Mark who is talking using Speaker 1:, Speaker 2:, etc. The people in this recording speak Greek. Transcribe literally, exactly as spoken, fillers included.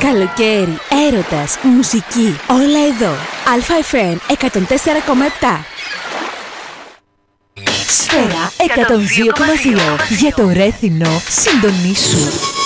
Speaker 1: Καλοκαίρι, έρωτας, μουσική, όλα εδώ. Αλφα εφ εμ εκατόν τέσσερα κόμμα επτά. Σφαίρα εκατόν δύο κόμμα δύο. Για το Ρέθινο, συντονίσου.